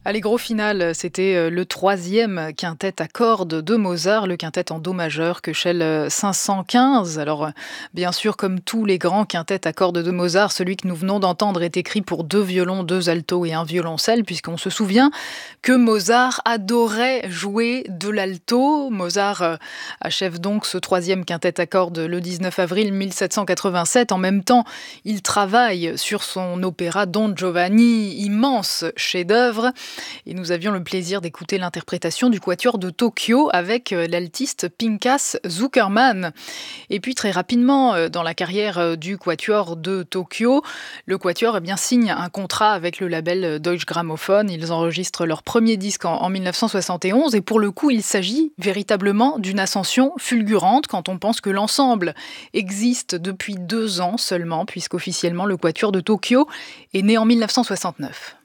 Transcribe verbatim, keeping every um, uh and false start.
Allez, gros final, c'était euh, le troisième quintet à cordes de Mozart, le quintet en do majeur, Köchel cinq cent quinze. Alors, euh, bien sûr, comme tous les grands quintets à cordes de Mozart, celui que nous venons d'entendre est écrit pour deux violons, deux altos et un violoncelle, puisqu'on se souvient que Mozart adorait jouer de l'alto. Mozart euh, achève donc ce troisième quintet à cordes le dix-neuf avril mille sept cent quatre-vingt-sept. En même temps, il travaille sur son opéra Don Giovanni, immense chef-d'œuvre. Et nous avions le plaisir d'écouter l'interprétation du Quatuor de Tokyo avec euh, l'altiste Pinchas Zuckerman. Et puis très rapidement, euh, dans la carrière euh, du Quatuor de Tokyo, le Quatuor eh bien, signe un contrat avec le label euh, Deutsche Grammophon. Ils enregistrent leur premier disque en, en mille neuf cent soixante et onze et pour le coup, il s'agit véritablement d'une ascension fulgurante quand on pense que l'ensemble existe depuis deux ans seulement, puisqu'officiellement le Quatuor de Tokyo est né en mille neuf cent soixante-neuf.